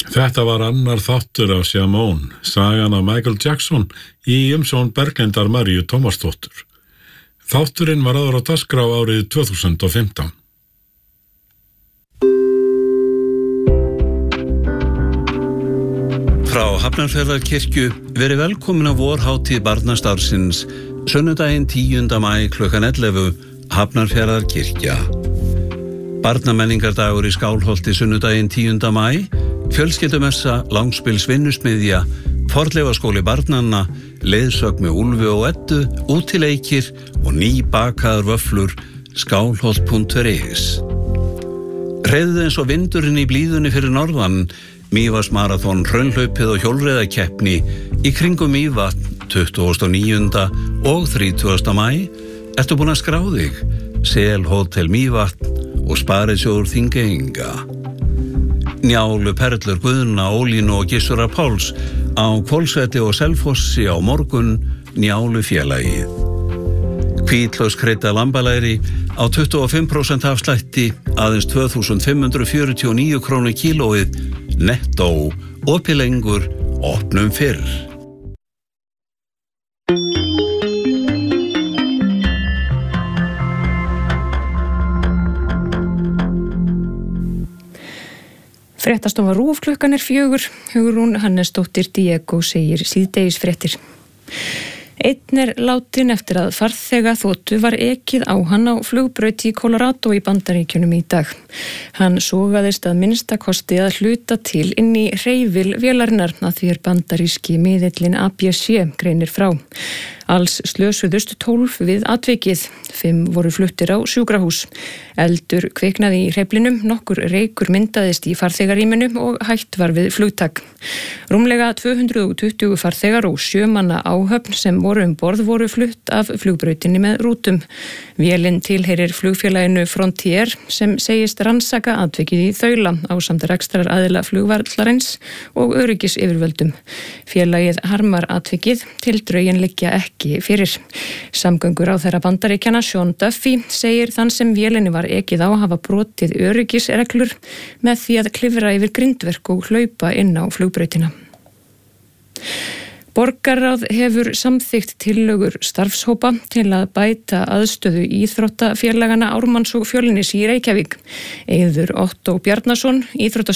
Þetta var annar þáttur af Shamone, sagan af Michael Jackson í umsjón Berglindar Maríu Tómasdóttur. Þátturinn var áður á dagskrá árið 2015. Frá Hafnarfjarðarkirkju verið velkomin á vorhátíð barnastarfsins sunnudaginn 10. maí klukkan 11, Hafnarfjarðarkirkja. Barnamenningardagur í Skálholti sunnudaginn 10. maí, fjölskyldumessa, langspilsvinnusmiðja, fornleifaskóli barnanna, leiðsögn með Úlfi og Eddu, útileikir og nýbakaðar vöfflur, skálholt.is. Hreiðið eins og vindurinn í blíðunni fyrir norðan, Mývatnsmaraþon, hraunhlaupið og hjólreiðakeppni í kringum Mývatn 29. og 30. maí. Ertu búin að skrá þig? Sel Hótel Mývatn og Sparisjóður Þingeyinga. Njálu, Perlur, Guðna, Ólínu og Gissurar Páls á Hvolsvelli og Selfossi á morgun, Njálu félagið. Hvítlaugskreidda lambalæri á 25% afslætti, aðeins 2.549 krónur kílóið, nettó, opið lengur, opnum fyrr. Fréttastofa RÚV klukkan 4, Hugrún Hannesdóttir Diego segir síðdegisfréttir. Einn látin eftir að farþega þotu var ekið á hann á flugbraut í Colorado í Bandaríkjunum í dag. Hann sogaðist að minnstakosti að hluta til inn í hreyfil vélarinnar, að því bandaríski miðillinn ABC greinir frá. Alls slösuðust 12 við atvikið, 5 voru fluttir á sjúkrahús. Eldur kviknaði í hreyflinum, nokkur reykur myndaðist í farþegarýminu og hætt var við flugtak. Rúmlega 220 farþegar og 7 manna áhöfn sem voru borð voru flutt af flugbrautinni með rútum. Vélin tilheyrir flugfélaginu Frontier sem segist rannsaka atvikið í þaula ásamt rekstraraðila flugvallarins og öryggisyfirvöldum. Félagið harmar atvikið, tildrögin liggja ekki fyrir. Samgönguráðherra Bandaríkjanna Sean Duffy segir þann sem vélinni var ekið á hafa brotið öryggisreglur með því að klifra yfir grindverk og hlaupa inn á flugbrautina. Borgarráð hefur samþykkt tillögur starfshópa til að bæta aðstöðu íþróttafélagana Ármanns og Fjölnis í Reykjavík. Eiður Ottó Bjarnason, íþróttastjóri